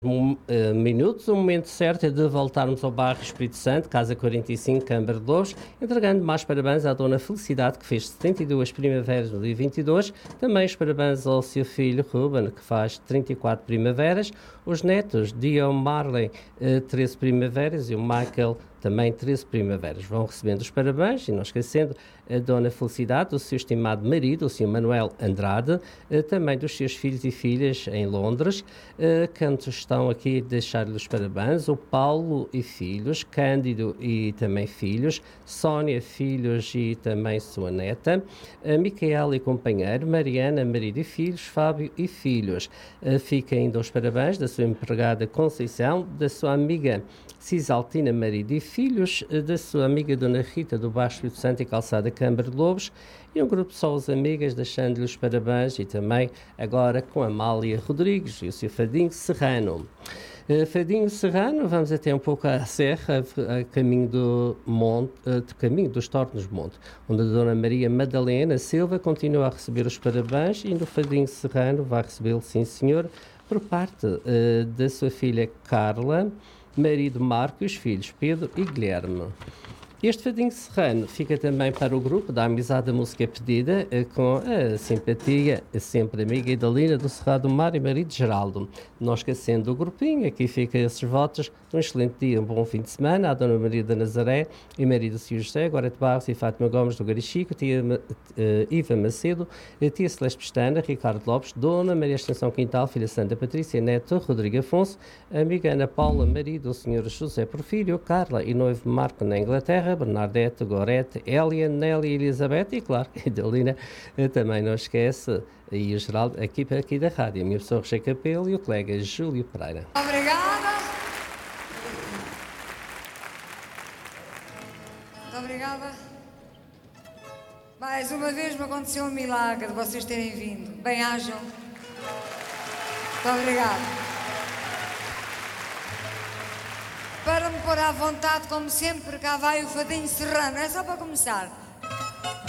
Minutos, o momento certo é de voltarmos ao bairro Espírito Santo, Casa 45, Câmara de Lobos, entregando mais parabéns à Dona Felicidade, que fez 72 primaveras no dia 22, também os parabéns ao seu filho Ruben, que faz 34 primaveras, os netos Dion Marley, 13 primaveras, e o Michael, também 13 primaveras. Vão recebendo os parabéns, e não esquecendo a Dona Felicidade, do seu estimado marido, o Sr. Manuel Andrade, também dos seus filhos e filhas em Londres, que estão aqui a deixar-lhe os parabéns, o Paulo e filhos, Cândido e também filhos, Sónia, filhos e também sua neta, Micaela e companheiro, Mariana, marido e filhos, Fábio e filhos. Fica ainda os parabéns da sua empregada Conceição, da sua amiga Cisaltina, marido e filhos, da sua amiga Dona Rita do Baixo Espírito Santo e Calçada Câmara de Lobos, e um grupo de só os amigas, deixando-lhe os parabéns, e também agora com a Amália Rodrigues e o seu Fadinho Serrano. Fadinho Serrano, vamos até um pouco à serra, a caminho do Monte, caminho dos Tornos Monte, onde a Dona Maria Madalena Silva continua a receber os parabéns, e no Fadinho Serrano vai recebê-lo, sim senhor, por parte da sua filha Carla, marido Marco e os filhos Pedro e Guilherme. Este Fadinho Serrano fica também para o grupo da Amizade da Música Pedida, com a simpatia sempre amiga Idalina do Cerrado do Mar e marido Geraldo. Não esquecendo o grupinho, aqui fica esses votos. Um excelente dia, um bom fim de semana à Dona Maria da Nazaré e marido Sr. José, Gorete Barros e Fátima Gomes do Garichico, tia Iva Macedo, tia Celeste Pestana, Ricardo Lopes, Dona Maria Extensão Quintal, filha Santa Patrícia, neto Rodrigo Afonso, amiga Ana Paula, marido o Sr. José Porfírio, Carla e noivo Marco na Inglaterra, Bernadette, Gorete, Hélia, Nelly e Elizabeth, e claro, Idalina também não esquece, e o Geraldo, aqui da rádio, a minha pessoa Rocher Capelo e o colega Júlio Pereira. Obrigada. Muito obrigada. Mais uma vez me aconteceu um milagre de vocês terem vindo. Bem-ajam. Muito obrigada. Para me pôr à vontade, como sempre, cá vai o Fadinho Serrano. É só para começar.